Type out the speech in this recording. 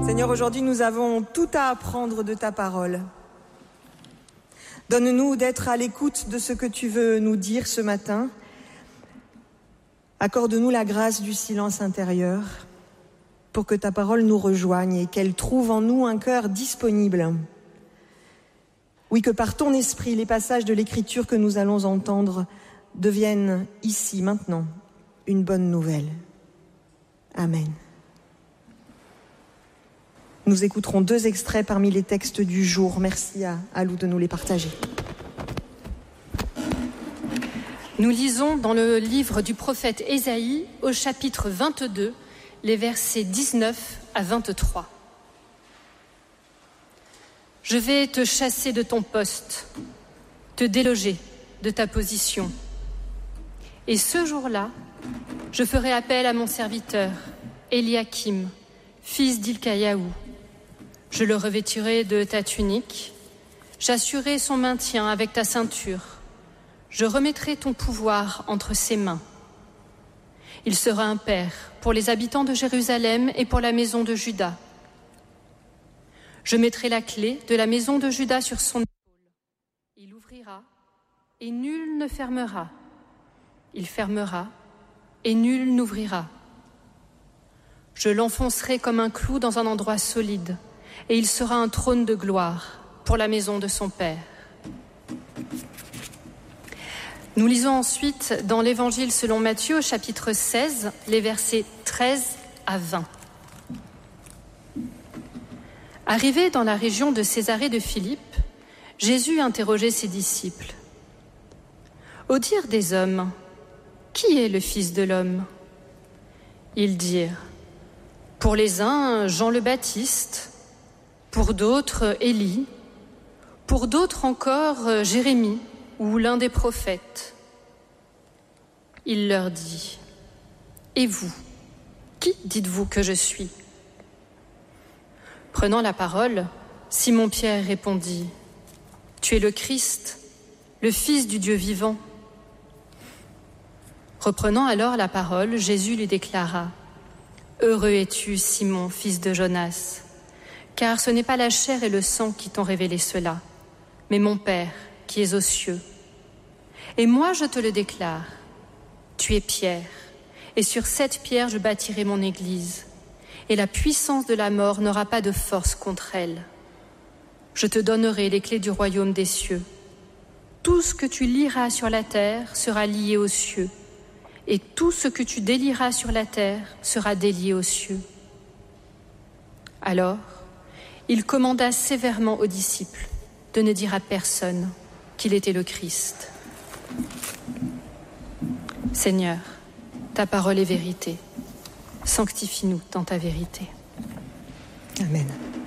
Seigneur, aujourd'hui nous avons tout à apprendre de ta parole. Donne-nous d'être à l'écoute de ce que tu veux nous dire ce matin. Accorde-nous la grâce du silence intérieur pour que ta parole nous rejoigne et qu'elle trouve en nous un cœur disponible. Oui, que par ton esprit, les passages de l'Écriture que nous allons entendre deviennent ici, maintenant, une bonne nouvelle. Amen. Nous écouterons 2 extraits parmi les textes du jour. Merci à Lou de nous les partager. Nous lisons dans le livre du prophète Ésaïe, au chapitre 22, les versets 19 à 23. Je vais te chasser de ton poste, te déloger de ta position. Et ce jour-là, je ferai appel à mon serviteur, Eliakim, fils d'Hilcaïaou. Je le revêtirai de ta tunique, j'assurerai son maintien avec ta ceinture. Je remettrai ton pouvoir entre ses mains. Il sera un père pour les habitants de Jérusalem et pour la maison de Juda. Je mettrai la clé de la maison de Juda sur son épaule. Il ouvrira et nul ne fermera. Il fermera et nul n'ouvrira. Je l'enfoncerai comme un clou dans un endroit solide, et il sera un trône de gloire pour la maison de son Père. Nous lisons ensuite dans l'Évangile selon Matthieu, au chapitre 16, les versets 13 à 20. Arrivé dans la région de Césarée de Philippe, Jésus interrogeait ses disciples. « Au dire des hommes, qui est le Fils de l'homme ?» Ils dirent, « Pour les uns, Jean le Baptiste, pour d'autres, Élie, pour d'autres encore, Jérémie ou l'un des prophètes. » Il leur dit, « Et vous, qui dites-vous que je suis ?» Prenant la parole, Simon-Pierre répondit, « Tu es le Christ, le Fils du Dieu vivant. » Reprenant alors la parole, Jésus lui déclara, « Heureux es-tu, Simon, fils de Jonas, car ce n'est pas la chair et le sang qui t'ont révélé cela, mais mon Père qui est aux cieux. Et moi je te le déclare, tu es Pierre, et sur cette pierre je bâtirai mon église, et la puissance de la mort n'aura pas de force contre elle. Je te donnerai les clés du royaume des cieux. Tout ce que tu lieras sur la terre sera lié aux cieux, et tout ce que tu délieras sur la terre sera délié aux cieux. » Alors, il commanda sévèrement aux disciples de ne dire à personne qu'il était le Christ. Seigneur, ta parole est vérité. Sanctifie-nous dans ta vérité. Amen.